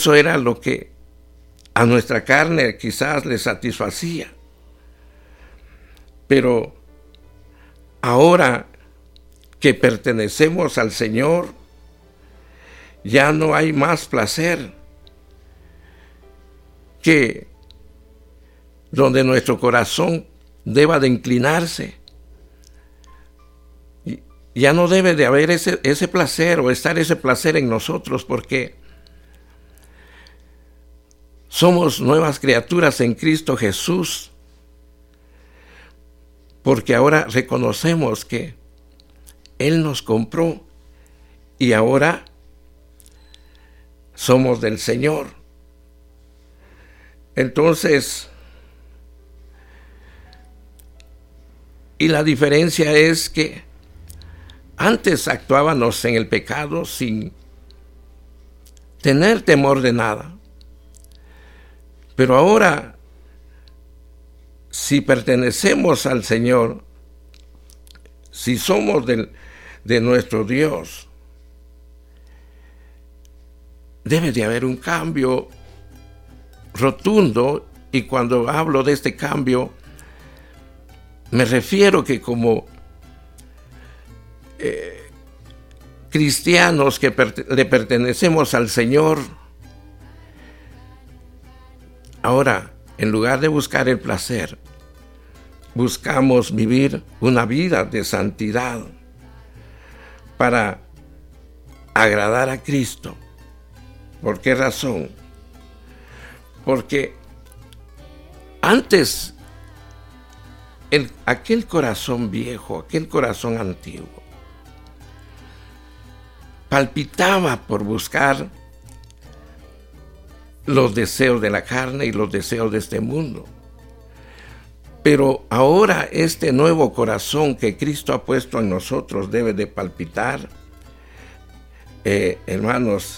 eso era lo que a nuestra carne quizás le satisfacía. Pero ahora que pertenecemos al Señor, ya no hay más placer que donde nuestro corazón deba de inclinarse. Ya no debe de haber ese placer o estar ese placer en nosotros, porque somos nuevas criaturas en Cristo Jesús, porque ahora reconocemos que Él nos compró y ahora somos del Señor. Entonces, y la diferencia es que antes actuábamos en el pecado sin tener temor de nada. Pero ahora, si pertenecemos al Señor, si somos de nuestro Dios, debe de haber un cambio rotundo. Y cuando hablo de este cambio, me refiero que como cristianos que le pertenecemos al Señor, ahora, en lugar de buscar el placer, buscamos vivir una vida de santidad para agradar a Cristo. ¿Por qué razón? Porque antes aquel corazón viejo, aquel corazón antiguo, palpitaba por buscar los deseos de la carne y los deseos de este mundo. Pero ahora este nuevo corazón que Cristo ha puesto en nosotros debe de palpitar, hermanos,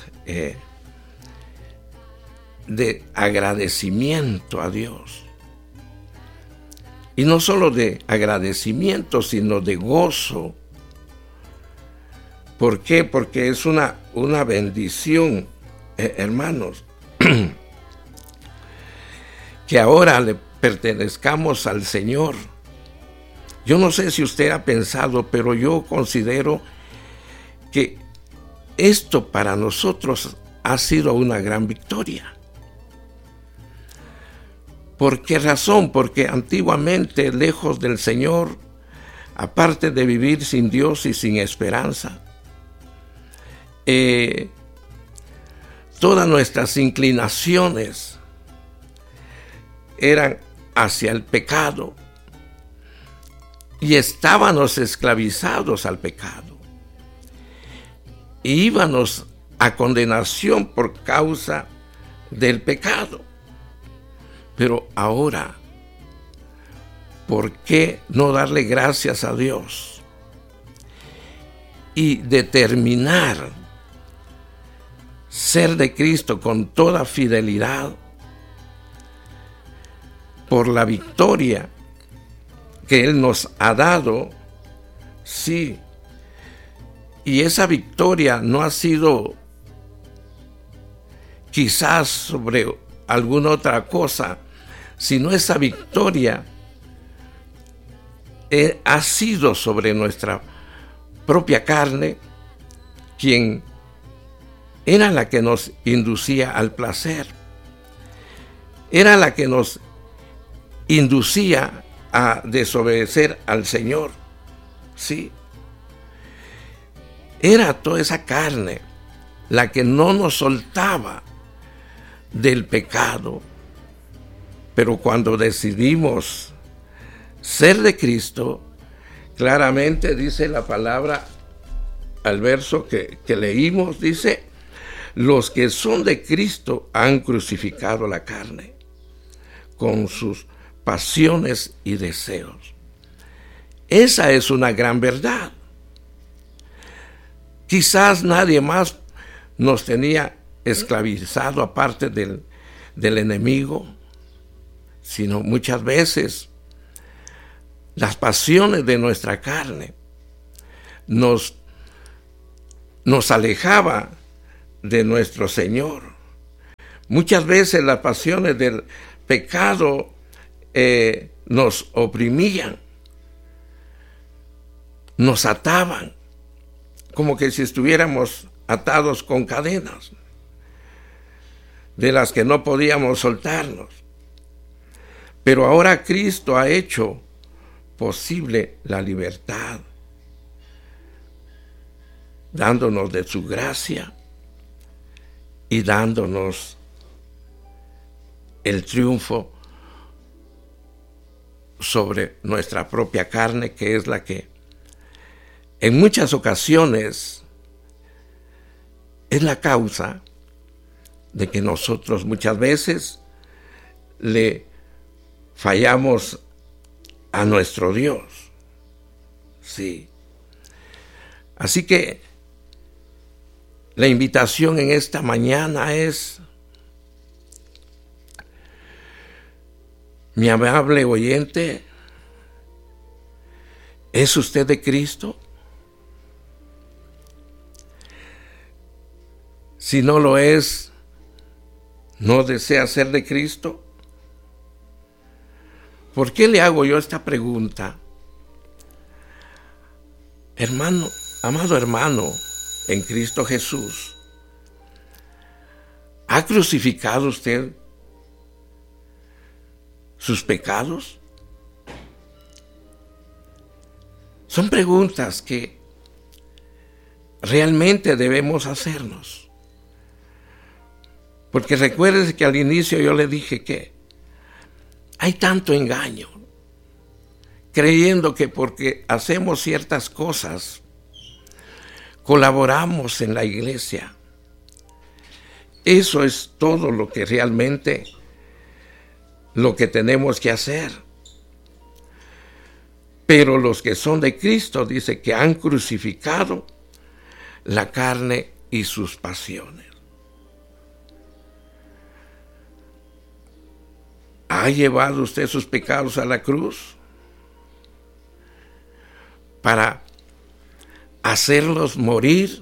de agradecimiento a Dios. Y no solo de agradecimiento, sino de gozo. ¿Por qué? Porque es una bendición, hermanos, que ahora le pertenezcamos al Señor. Yo no sé si usted ha pensado, pero yo considero que esto para nosotros ha sido una gran victoria. ¿Por qué razón? Porque antiguamente, lejos del Señor, aparte de vivir sin Dios y sin esperanza, todas nuestras inclinaciones eran hacia el pecado y estábamos esclavizados al pecado. Y íbamos a condenación por causa del pecado. Pero ahora, ¿por qué no darle gracias a Dios y determinar ser de Cristo con toda fidelidad por la victoria que Él nos ha dado? Sí, y esa victoria no ha sido quizás sobre alguna otra cosa, sino esa victoria ha sido sobre nuestra propia carne, quien era la que nos inducía al placer, era la que nos inducía a desobedecer al Señor. Sí, era toda esa carne la que no nos soltaba del pecado. Pero cuando decidimos ser de Cristo, claramente dice la palabra, al verso que leímos, dice: los que son de Cristo han crucificado la carne con sus pasiones y deseos. Esa es una gran verdad. Quizás nadie más nos tenía esclavizado aparte del enemigo, sino muchas veces las pasiones de nuestra carne nos alejaba de nuestro Señor. Muchas veces las pasiones del pecado nos oprimían, nos ataban, como que si estuviéramos atados con cadenas, de las que no podíamos soltarnos. Pero ahora Cristo ha hecho posible la libertad, dándonos de su gracia y dándonos el triunfo sobre nuestra propia carne, que es la que en muchas ocasiones es la causa de que nosotros muchas veces le fallamos a nuestro Dios. Sí. Así que la invitación en esta mañana es, mi amable oyente, ¿es usted de Cristo? Si no lo es, ¿no desea ser de Cristo? ¿Por qué le hago yo esta pregunta? Hermano, amado hermano, en Cristo Jesús, ¿ha crucificado usted sus pecados? Son preguntas que realmente debemos hacernos. Porque recuérdese que al inicio yo le dije que hay tanto engaño, creyendo que porque hacemos ciertas cosas, colaboramos en la iglesia. Eso es todo lo que realmente lo que tenemos que hacer. Pero los que son de Cristo, dice que han crucificado la carne y sus pasiones. ¿Ha llevado usted sus pecados a la cruz para hacerlos morir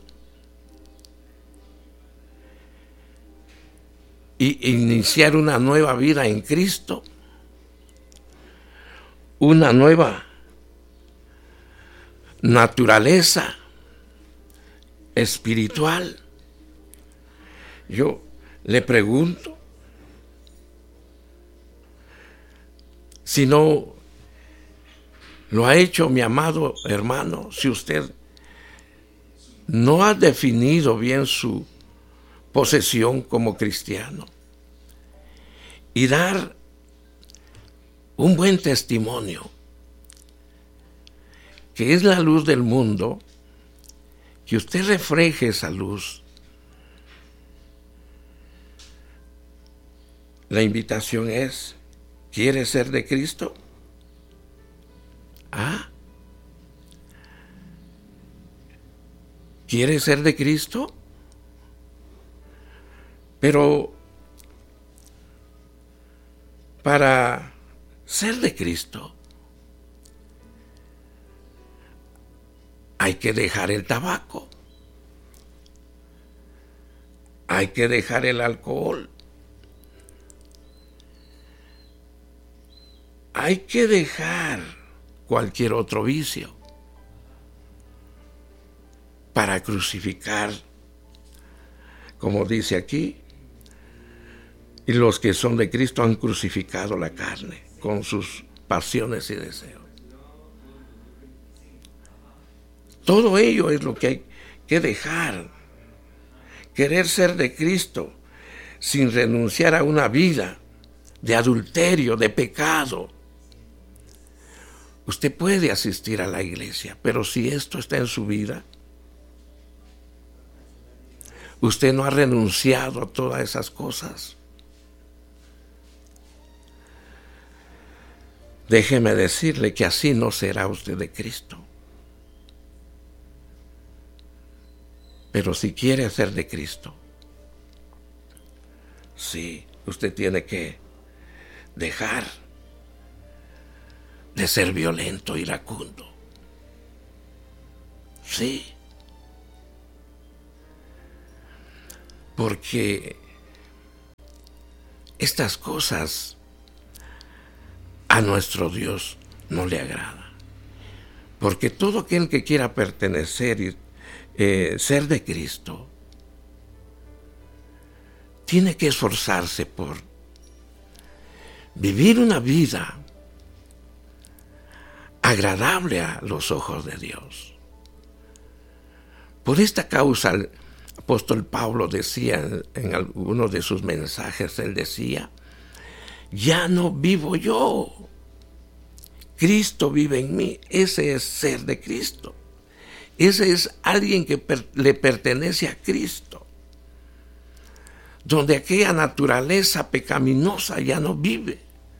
y iniciar una nueva vida en Cristo? Una nueva naturaleza espiritual. Yo le pregunto, si no lo ha hecho, mi amado hermano, si usted no ha definido bien su posesión como cristiano y dar un buen testimonio, que es la luz del mundo, que usted refleje esa luz. La invitación es, ¿quiere ser de Cristo? ¿Quiere ser de Cristo? Pero para ser de Cristo hay que dejar el tabaco, hay que dejar el alcohol, hay que dejar cualquier otro vicio para crucificar, como dice aquí, y los que son de Cristo han crucificado la carne con sus pasiones y deseos. Todo ello es lo que hay que dejar. Querer ser de Cristo sin renunciar a una vida de adulterio, de pecado. Usted puede asistir a la iglesia, pero si esto está en su vida, usted no ha renunciado a todas esas cosas. Déjeme decirle que así no será usted de Cristo. Pero si quiere ser de Cristo, sí, usted tiene que dejar de ser violento, iracundo. Sí. Porque Estas cosas a nuestro Dios no le agrada. Porque todo aquel que quiera pertenecer y ser de Cristo, tiene que esforzarse por vivir una vida agradable a los ojos de Dios. Por esta causa el apóstol Pablo decía en alguno de sus mensajes, él decía: ya no vivo yo, Cristo vive en mí. Ese es ser de Cristo. Ese es alguien que le pertenece a Cristo, donde aquella naturaleza pecaminosa ya no vive,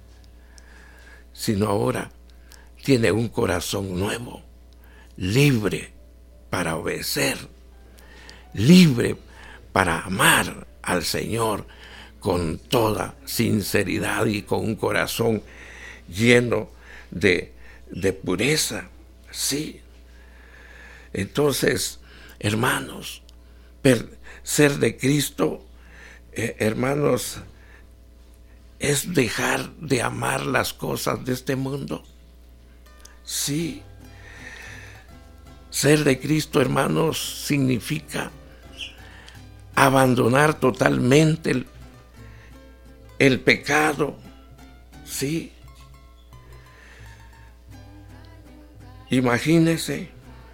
sino ahora tiene un corazón nuevo, libre para obedecer, libre para amar al Señor con toda sinceridad y con un corazón lleno de pureza. Sí. Entonces, hermanos, ser de Cristo, hermanos, es dejar de amar las cosas de este mundo. Sí. Ser de Cristo, hermanos, significa abandonar totalmente el pecado. Sí. Imagínense.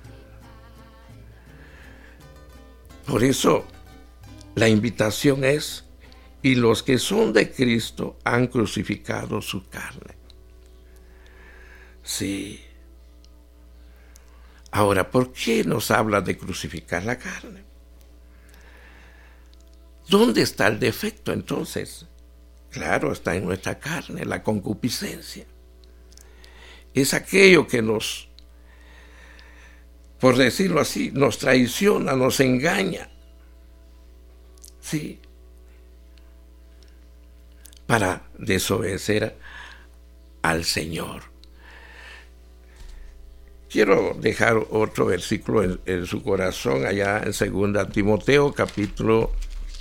Por eso la invitación es: y los que son de Cristo han crucificado su carne. Sí. Ahora, ¿por qué nos habla de crucificar la carne? ¿Dónde está el defecto entonces? Claro, está en nuestra carne, la concupiscencia. Es aquello que nos, por decirlo así, nos traiciona, nos engaña. Sí. Para desobedecer al Señor. Quiero dejar otro versículo en su corazón, allá en 2 Timoteo, capítulo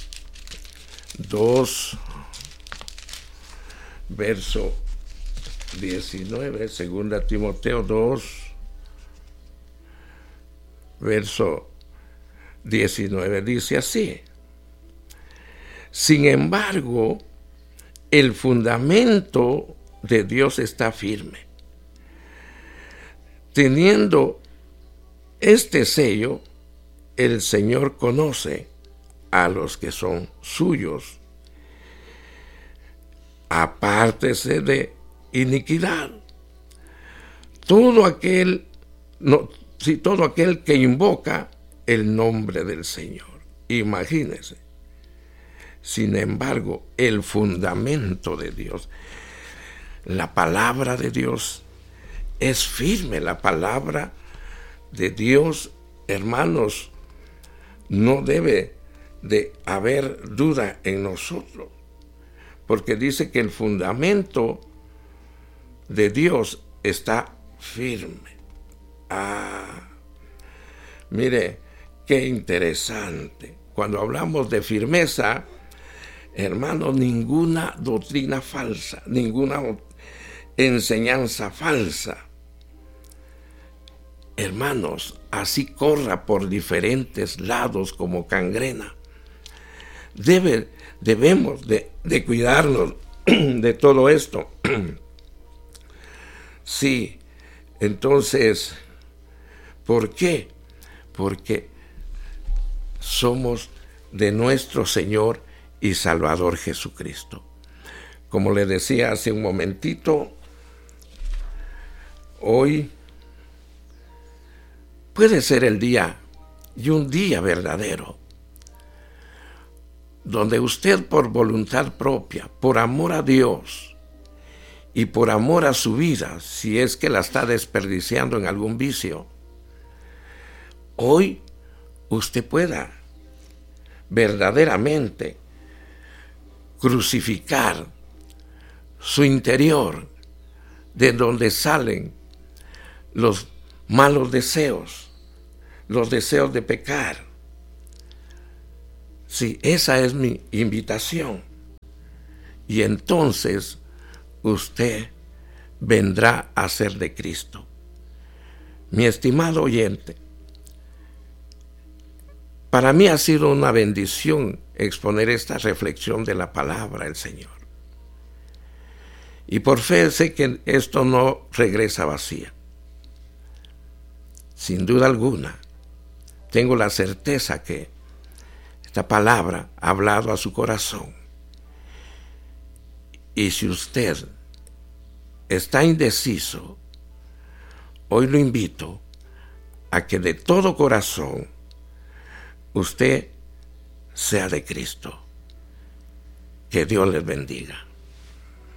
2, verso 19. 2 Timoteo 2, verso 19, dice así: sin embargo, el fundamento de Dios está firme. Teniendo este sello, el Señor conoce a los que son suyos. Apártese de iniquidad. Todo aquel que invoca el nombre del Señor. Imagínense. Sin embargo, el fundamento de Dios, la palabra de Dios, es firme. La palabra de Dios, hermanos, no debe de haber duda en nosotros, porque dice que el fundamento de Dios está firme. Mire, qué interesante. Cuando hablamos de firmeza, hermanos, ninguna doctrina falsa, ninguna enseñanza falsa, hermanos, así corra por diferentes lados como gangrena. Debemos de cuidarnos de todo esto. Sí, entonces, ¿por qué? Porque somos de nuestro Señor y Salvador Jesucristo. Como le decía hace un momentito, hoy puede ser el día, y un día verdadero, donde usted, por voluntad propia, por amor a Dios y por amor a su vida, si es que la está desperdiciando en algún vicio, hoy usted pueda verdaderamente crucificar su interior, de donde salen los malos deseos, los deseos de pecar. Sí, esa es mi invitación. y entonces usted vendrá a ser de Cristo. Mi estimado oyente, para mí ha sido una bendición exponer esta reflexión de la palabra del Señor. Y por fe sé que esto no regresa vacía. Sin duda alguna, tengo la certeza que esta palabra ha hablado a su corazón. Y si usted está indeciso, hoy lo invito a que de todo corazón usted sea de Cristo. Que Dios les bendiga.